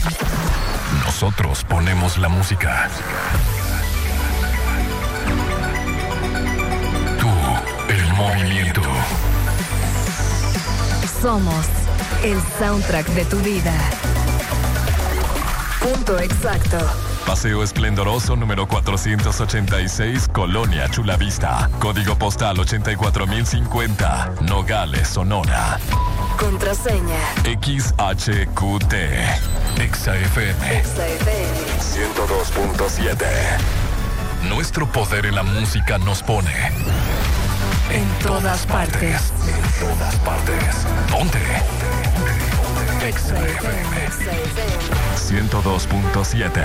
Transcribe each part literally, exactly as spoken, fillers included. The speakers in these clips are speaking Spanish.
Nosotros ponemos la música. Tú, el movimiento. Somos el soundtrack de tu vida. Punto exacto. Paseo Esplendoroso número cuatrocientos ochenta y seis, Colonia Chulavista. Código postal ochenta y cuatro mil cincuenta, Nogales, Sonora. Contraseña X H Q T. Exa F M. Exa F M. ciento dos punto siete. Nuestro poder en la música nos pone en, en todas partes. partes. En todas partes. Ponte. Exa F M. ciento dos punto siete.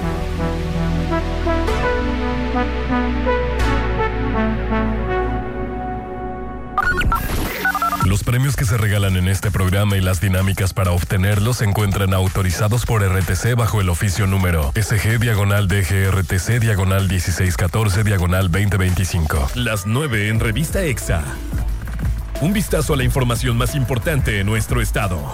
Los premios que se regalan en este programa y las dinámicas para obtenerlos se encuentran autorizados por R T C bajo el oficio número S G diagonal D G R T C diagonal dieciséis catorce diagonal veinte veinticinco. Las nueve en Revista Exa. Un vistazo a la información más importante en nuestro estado.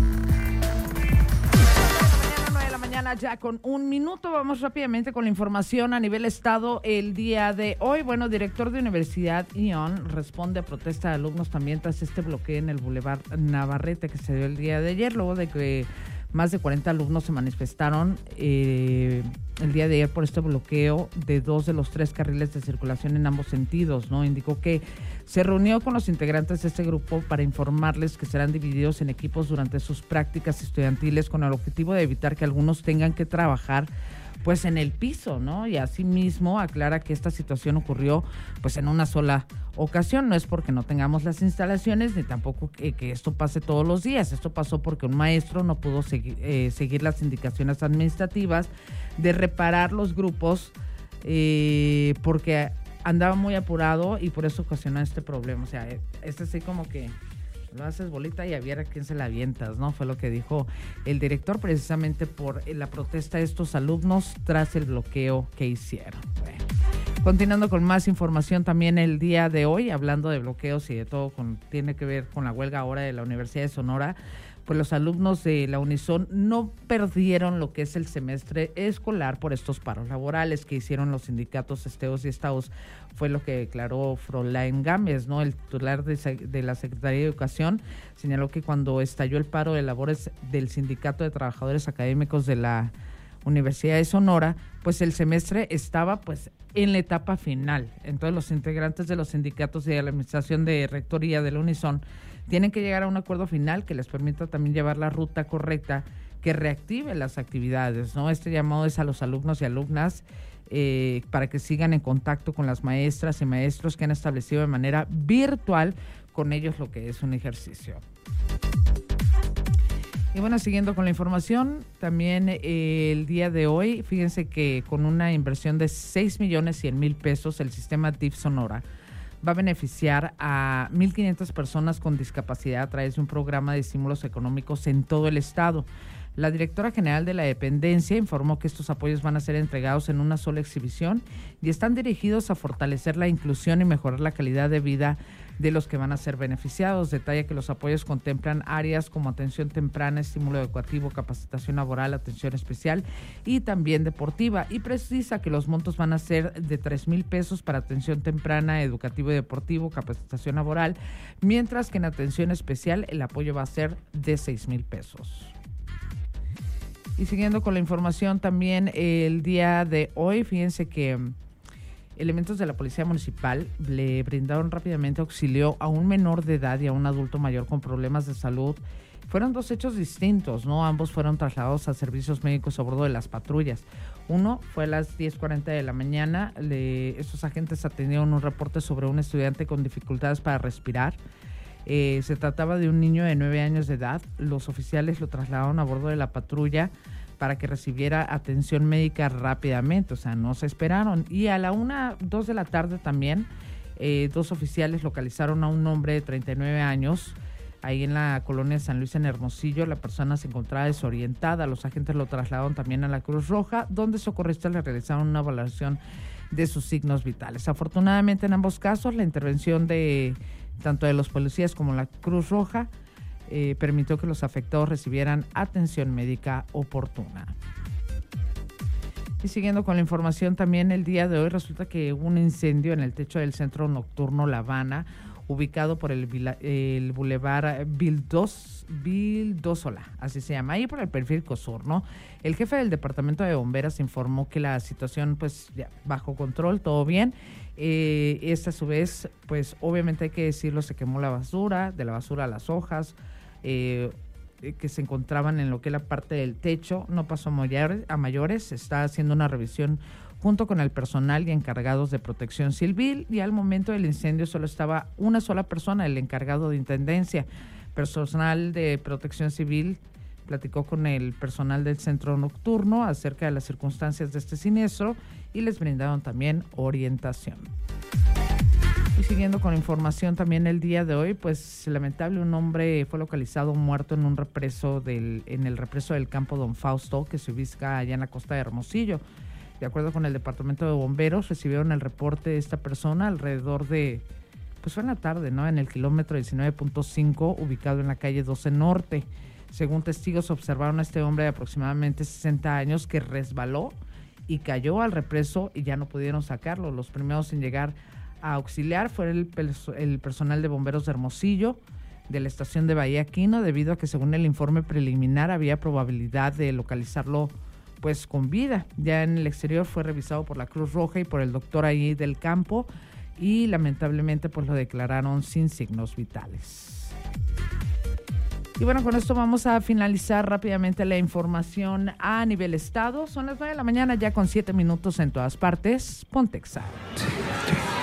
Ya con un minuto, vamos rápidamente con la información a nivel estado el día de hoy. Bueno, director de Universidad I O N responde a protesta de alumnos también tras este bloqueo en el Boulevard Navarrete que se dio el día de ayer, luego de que más de cuarenta alumnos se manifestaron eh, el día de ayer por este bloqueo de dos de los tres carriles de circulación en ambos sentidos, ¿no? Indicó que se reunió con los integrantes de este grupo para informarles que serán divididos en equipos durante sus prácticas estudiantiles con el objetivo de evitar que algunos tengan que trabajar pues en el piso, ¿no? Y asimismo aclara que esta situación ocurrió pues en una sola ocasión, no es porque no tengamos las instalaciones ni tampoco que, que esto pase todos los días, esto pasó porque un maestro no pudo segui- eh, seguir las indicaciones administrativas de reparar los grupos eh, porque andaba muy apurado y por eso ocasionó este problema, o sea, es así como que lo haces bolita y a ver a quién se la avientas, ¿no? Fue lo que dijo el director precisamente por la protesta de estos alumnos tras el bloqueo que hicieron. Bueno, continuando con más información también el día de hoy, hablando de bloqueos y de todo con, tiene que ver con la huelga ahora de la Universidad de Sonora, pues los alumnos de la Unison no perdieron lo que es el semestre escolar por estos paros laborales que hicieron los sindicatos Esteos y Estados. Fue lo que declaró Froilán Gámez, ¿no? El titular de, de la Secretaría de Educación señaló que cuando estalló el paro de labores del Sindicato de Trabajadores Académicos de la Universidad de Sonora, pues el semestre estaba pues en la etapa final. Entonces los integrantes de los sindicatos y de la administración de rectoría de la Unison tienen que llegar a un acuerdo final que les permita también llevar la ruta correcta que reactive las actividades, ¿no? Este llamado es a los alumnos y alumnas eh, para que sigan en contacto con las maestras y maestros que han establecido de manera virtual con ellos lo que es un ejercicio. Y bueno, siguiendo con la información, también eh, el día de hoy, fíjense que con una inversión de seis millones cien mil pesos, el sistema D I F Sonora va a beneficiar a mil quinientas personas con discapacidad a través de un programa de estímulos económicos en todo el estado. La directora general de la dependencia informó que estos apoyos van a ser entregados en una sola exhibición y están dirigidos a fortalecer la inclusión y mejorar la calidad de vida de los que van a ser beneficiados. Detalla que los apoyos contemplan áreas como atención temprana, estímulo educativo, capacitación laboral, atención especial y también deportiva, y precisa que los montos van a ser de tres mil pesos para atención temprana, educativo y deportivo, capacitación laboral, mientras que en atención especial el apoyo va a ser de seis mil pesos. Y siguiendo con la información también el día de hoy, fíjense que elementos de la Policía Municipal le brindaron rápidamente auxilio a un menor de edad y a un adulto mayor con problemas de salud. Fueron dos hechos distintos, ¿no? Ambos fueron trasladados a servicios médicos a bordo de las patrullas. Uno fue a las diez cuarenta de la mañana. Le, estos agentes atendieron un reporte sobre un estudiante con dificultades para respirar. Eh, se trataba de un niño de nueve años de edad. Los oficiales lo trasladaron a bordo de la patrulla para que recibiera atención médica rápidamente, o sea, no se esperaron. Y a la una, dos de la tarde también, eh, dos oficiales localizaron a un hombre de treinta y nueve años, ahí en la colonia de San Luis en Hermosillo. La persona se encontraba desorientada. Los agentes lo trasladaron también a la Cruz Roja, donde socorristas le realizaron una valoración de sus signos vitales. Afortunadamente, en ambos casos, la intervención de tanto de los policías como la Cruz Roja eh, permitió que los afectados recibieran atención médica oportuna. Y siguiendo con la información, también el día de hoy resulta que hubo un incendio en el techo del centro nocturno La Habana, ubicado por el, el Boulevard Vildos, Vildósola, así se llama, ahí por el Periférico Sur, ¿no? El jefe del departamento de bomberos informó que la situación, pues, ya bajo control, todo bien. Eh, esta, a su vez, pues, obviamente hay que decirlo, se quemó la basura, de la basura las hojas, eh, que se encontraban en lo que es la parte del techo, no pasó a mayores, a mayores, se está haciendo una revisión junto con el personal y encargados de protección civil, y al momento del incendio solo estaba una sola persona, el encargado de intendencia. Personal de protección civil platicó con el personal del centro nocturno acerca de las circunstancias de este siniestro y les brindaron también orientación. Y siguiendo con información también el día de hoy, pues lamentable, un hombre fue localizado muerto en un represo del, en el represo del campo Don Fausto, que se ubica allá en la costa de Hermosillo. De acuerdo con el departamento de bomberos, recibieron el reporte de esta persona alrededor de, pues fue en la tarde, ¿no? En el kilómetro diecinueve punto cinco, ubicado en la calle doce Norte. Según testigos, observaron a este hombre de aproximadamente sesenta años que resbaló y cayó al represo y ya no pudieron sacarlo. Los primeros en llegar a auxiliar fue el, el personal de bomberos de Hermosillo, de la estación de Bahía Quino, debido a que según el informe preliminar había probabilidad de localizarlo pues con vida. Ya en el exterior fue revisado por la Cruz Roja y por el doctor ahí del campo y lamentablemente pues lo declararon sin signos vitales. Y bueno, con esto vamos a finalizar rápidamente la información a nivel estado. Son las nueve de la mañana ya con siete minutos en todas partes. Pontexa. Sí, sí.